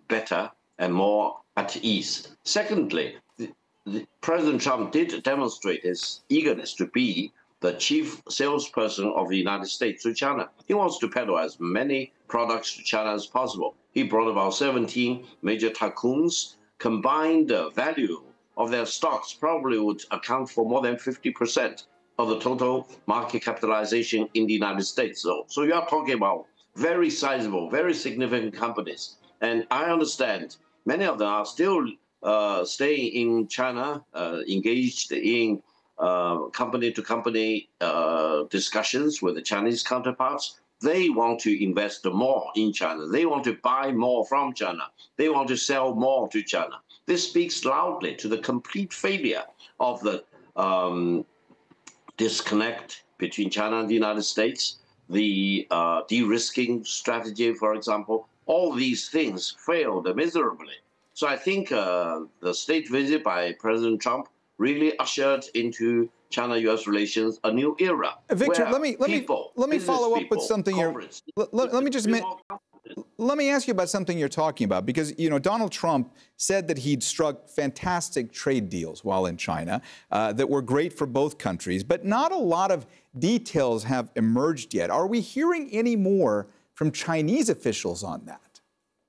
better and more at ease. Secondly, President Trump did demonstrate his eagerness to be the chief salesperson of the United States to China. He wants to peddle as many products to China as possible. He brought about 17 major tycoons. Combined value of their stocks probably would account for more than 50% of the total market capitalization in the United States. So you are talking about very sizable, very significant companies. And I understand many of them are still staying in China, engaged in company-to-company discussions with the Chinese counterparts. They want to invest more in China. They want to buy more from China. They want to sell more to China. This speaks loudly to the complete failure of the disconnect between China and the United States, the de-risking strategy, for example. All these things failed miserably. So I think the state visit by President Trump really ushered into China-U.S. relations a new era. Victor, let me follow up with something here. Let me ask you about something you're talking about, because Donald Trump said that he'd struck fantastic trade deals while in China that were great for both countries, but not a lot of details have emerged yet. Are we hearing any more from Chinese officials on that?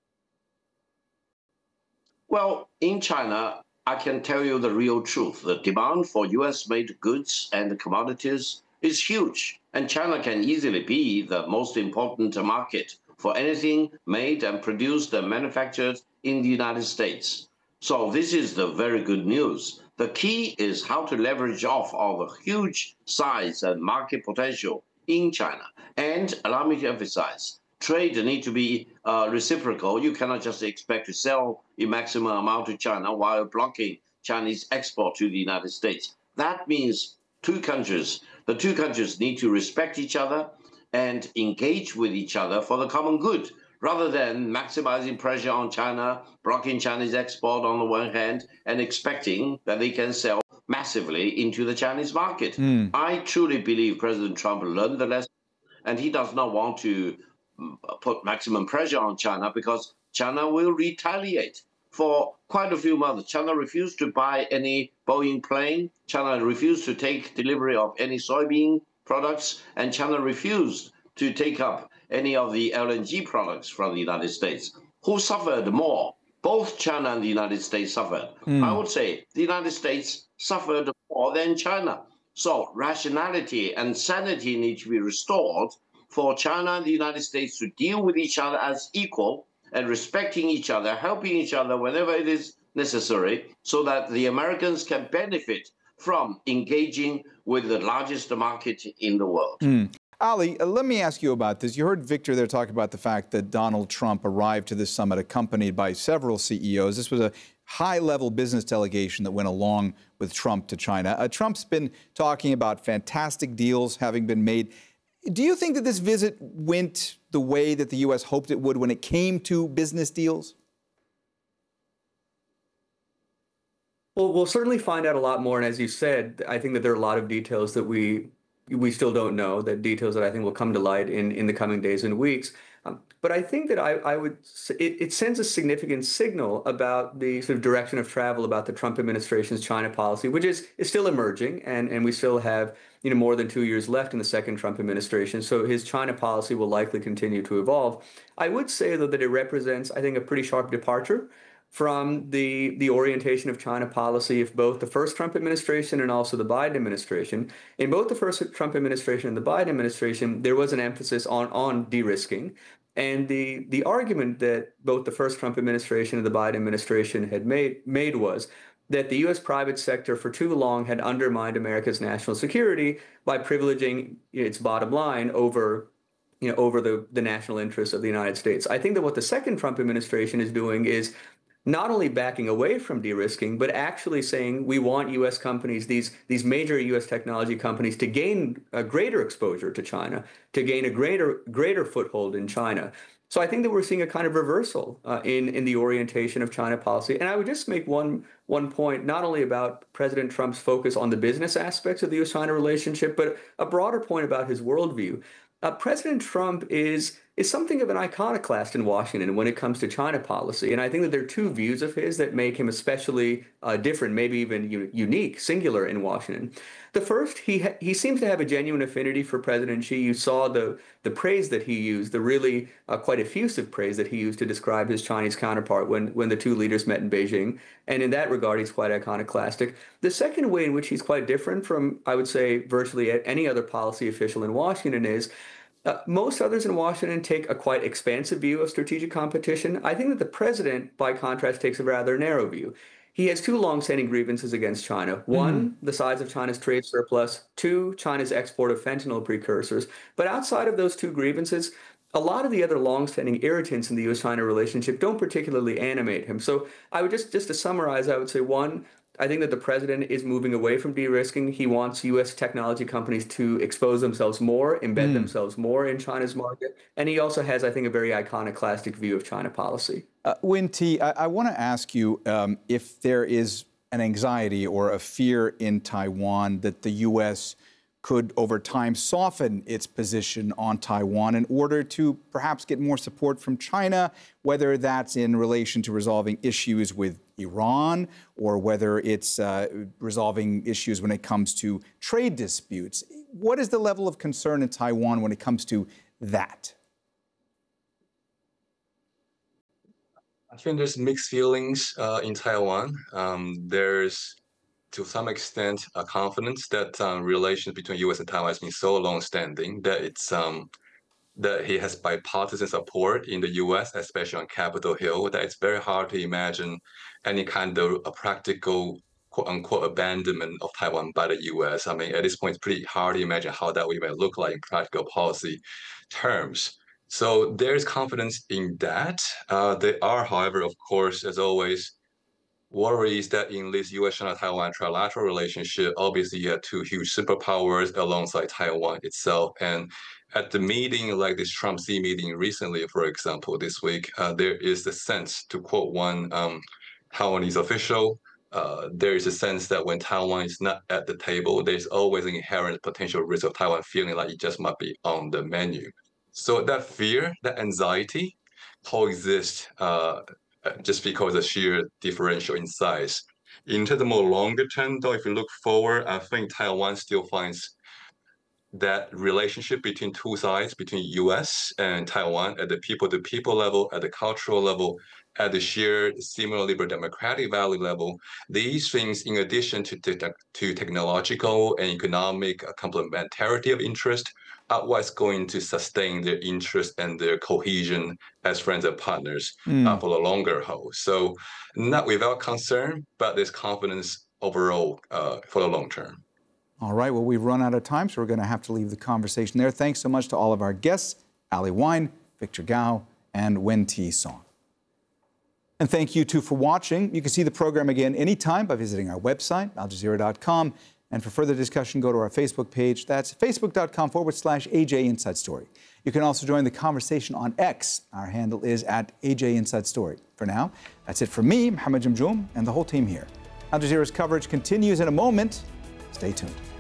Well, in China, I can tell you the real truth. The demand for U.S.-made goods and commodities is huge, and China can easily be the most important market for anything made and produced and manufactured in the United States. So this is the very good news. The key is how to leverage off all the huge size and market potential in China. And allow me to emphasize, trade needs to be reciprocal. You cannot just expect to sell a maximum amount to China while blocking Chinese export to the United States. That means the two countries need to respect each other and engage with each other for the common good, rather than maximizing pressure on China, blocking Chinese export on the one hand, and expecting that they can sell massively into the Chinese market. I truly believe President Trump learned the lesson, and he does not want to put maximum pressure on China, because China will retaliate. For quite a few months, China refused to buy any Boeing plane. China refused to take delivery of any soybean products, and China refused to take up any of the LNG products from the United States. Who suffered more? Both China and the United States suffered. I would say the United States suffered more than China. So rationality and sanity need to be restored for China and the United States to deal with each other as equal and respecting each other, helping each other whenever it is necessary, so that the Americans can benefit from engaging with the largest market in the world. Ali, let me ask you about this. You heard Victor there talk about the fact that Donald Trump arrived to this summit accompanied by several CEOs. This was a high-level business delegation that went along with Trump to China. Trump's been talking about fantastic deals having been made. Do you think that this visit went the way that the U.S. hoped it would when it came to business deals? Well, we'll certainly find out a lot more. And as you said, I think that there are a lot of details that we still don't know, that details that I think will come to light in the coming days and weeks. But I think that it sends a significant signal about the sort of direction of travel about the Trump administration's China policy, which is still emerging, and we still have more than 2 years left in the second Trump administration. So his China policy will likely continue to evolve. I would say, though, that it represents, I think, a pretty sharp departure from the orientation of China policy of both the first Trump administration and also the Biden administration. In both the first Trump administration and the Biden administration, there was an emphasis on de-risking. And the argument that both the first Trump administration and the Biden administration had made was that the U.S. private sector for too long had undermined America's national security by privileging its bottom line over the national interests of the United States. I think that what the second Trump administration is doing is not only backing away from de-risking, but actually saying we want U.S. companies, these major U.S. technology companies, to gain a greater exposure to China, to gain a greater foothold in China. So I think that we're seeing a kind of reversal in the orientation of China policy. And I would just make one point, not only about President Trump's focus on the business aspects of the U.S.-China relationship, but a broader point about his worldview. President Trump is is something of an iconoclast in Washington when it comes to China policy. And I think that there are two views of his that make him especially different, maybe even unique, singular in Washington. The first, he seems to have a genuine affinity for President Xi. You saw the praise that he used, the really quite effusive praise that he used to describe his Chinese counterpart when the two leaders met in Beijing. And in that regard, he's quite iconoclastic. The second way in which he's quite different from, I would say, virtually any other policy official in Washington is most others in Washington take a quite expansive view of strategic competition. I think that the president, by contrast, takes a rather narrow view. He has two longstanding grievances against China. One, the size of China's trade surplus. Two, China's export of fentanyl precursors. But outside of those two grievances, a lot of the other longstanding irritants in the U.S.-China relationship don't particularly animate him. So I would just to summarize, I would say, one, I think that the president is moving away from de-risking. He wants U.S. technology companies to expose themselves more, embed themselves more in China's market. And he also has, I think, a very iconoclastic view of China policy. Wen Ti, I want to ask you if there is an anxiety or a fear in Taiwan that the U.S. could, over time, soften its position on Taiwan in order to perhaps get more support from China, whether that's in relation to resolving issues with Iran or whether it's resolving issues when it comes to trade disputes. What is the level of concern in Taiwan when it comes to that? I think there's mixed feelings in Taiwan. There's, to some extent, a confidence that relations between U.S. and Taiwan has been so long-standing that it's that he has bipartisan support in the U.S., especially on Capitol Hill, that it's very hard to imagine any kind of a practical, quote-unquote, abandonment of Taiwan by the U.S. I mean, at this point, it's pretty hard to imagine how that would even look like in practical policy terms. So there's confidence in that. There are, however, of course, as always, worries that in this U.S.-China-Taiwan trilateral relationship, obviously you have two huge superpowers alongside Taiwan itself. And at the meeting, like this Trump-Xi meeting recently, for example, this week, there is a sense, to quote one Taiwanese official, there is a sense that when Taiwan is not at the table, there's always an inherent potential risk of Taiwan feeling like it just might be on the menu. So that fear, that anxiety coexist just because of sheer differential in size. Into the more longer term, though, if you look forward, I think Taiwan still finds that relationship between two sides, between US and Taiwan, at the people-to-people level, at the cultural level, at the shared similar liberal democratic value level, these things, in addition to technological and economic complementarity of interest, are what's going to sustain their interest and their cohesion as friends and partners for the longer haul. So not without concern, but there's confidence overall for the long term. All right, well, we've run out of time, so we're going to have to leave the conversation there. Thanks so much to all of our guests, Ali Wyne, Victor Gao, and Wen Ti Song. And thank you, too, for watching. You can see the program again anytime by visiting our website, aljazeera.com. And for further discussion, go to our Facebook page. That's facebook.com/AJ Inside Story. You can also join the conversation on X. Our handle is @AJ Inside Story. For now, that's it from me, Mohammed Jamjoom, and the whole team here. Al Jazeera's coverage continues in a moment. Stay tuned.